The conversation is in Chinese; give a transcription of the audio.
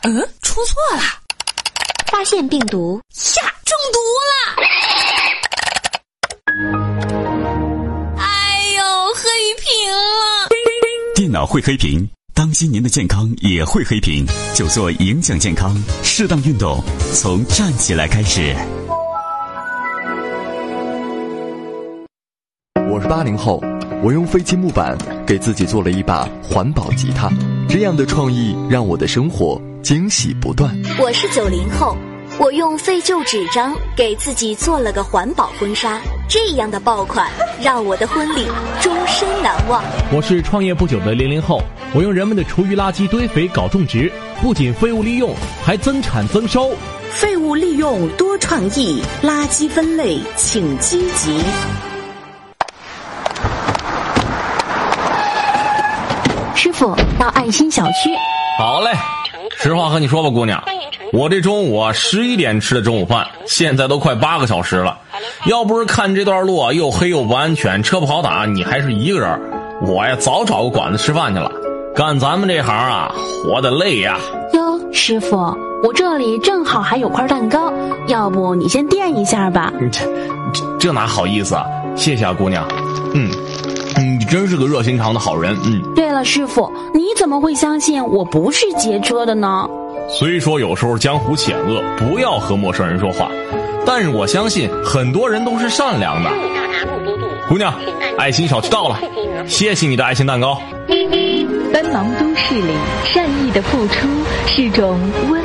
出错了， 发现病毒呀，中毒了！哎呦，黑屏了！ 电脑会黑屏，当心您的健康也会黑屏，就做影响健康，适当运动，从站起来开始。 我是80后，我用废弃木板给自己做了一把环保吉他，这样的创意让我的生活惊喜不断。 我是90后，我用废旧纸张给自己做了个环保婚纱，这样的爆款让我的婚礼终身难忘。 我是创业不久的00后，我用人们的厨余垃圾堆肥搞种植，不仅废物利用，还增产增收。 废物利用多创意，垃圾分类请积极。 师傅，到爱心小区。 好嘞，实话和你说吧，姑娘，我这中午11点吃的中午饭，现在都快8个小时了。要不是看这段路又黑又不安全，车不好打，你还是一个人，我呀早找个馆子吃饭去了。干咱们这行啊，活得累呀。 哟，师傅，我这里正好还有块蛋糕，要不你先垫一下吧。 这哪好意思啊，谢谢啊，姑娘。你真是个热心肠的好人。 对了，师傅，你怎么会相信我不是劫车的呢？ 虽说有时候江湖险恶，不要和陌生人说话，但是我相信很多人都是善良的。姑娘，爱心小区到了，谢谢你的爱心蛋糕。 奔忙都市里，善意的付出是种温